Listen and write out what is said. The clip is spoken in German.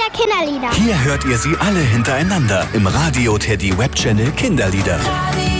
Kinderlieder. Hier hört ihr sie alle hintereinander im Radio Teddy Webchannel Kinderlieder. Radio